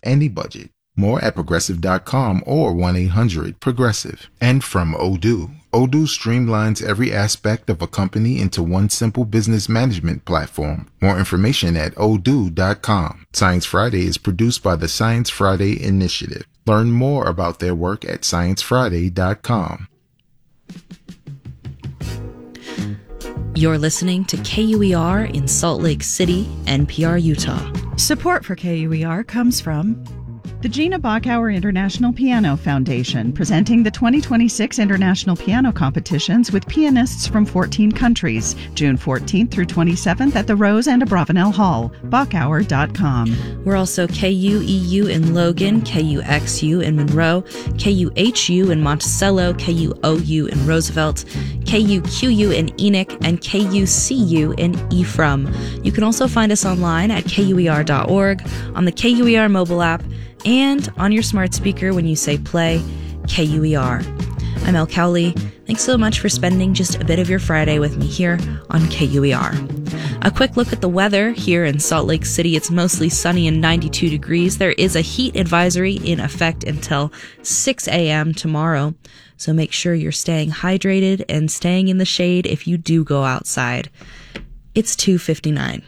any budget. More at Progressive.com or 1-800-PROGRESSIVE. And from Odoo. Odoo streamlines every aspect of a company into one simple business management platform. More information at Odoo.com. Science Friday is produced by the Science Friday Initiative. Learn more about their work at ScienceFriday.com. You're listening to KUER in Salt Lake City, NPR, Utah. Support for KUER comes from the Gina Bachauer International Piano Foundation, presenting the 2026 International Piano Competitions with pianists from 14 countries, June 14th through 27th at the Rose and Abravanel Hall, Bachauer.com. We're also KUEU in Logan, KUXU in Monroe, KUHU in Monticello, KUOU in Roosevelt, KUQU in Enoch, and KUCU in Ephraim. You can also find us online at KUER.org, on the KUER mobile app, and on your smart speaker when you say play, KUER. I'm Elle Cowley. Thanks so much for spending just a bit of your Friday with me here on KUER. A quick look at the weather here in Salt Lake City. It's mostly sunny and 92 degrees. There is a heat advisory in effect until 6 a.m. tomorrow. So make sure you're staying hydrated and staying in the shade if you do go outside. It's 2:59.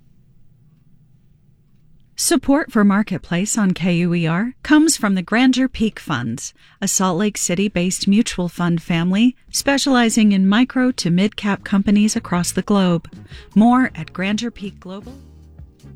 Support for Marketplace on KUER comes from the Grandeur Peak Funds, a Salt Lake City-based mutual fund family specializing in micro to mid-cap companies across the globe. More at GrandeurPeakGlobal.com.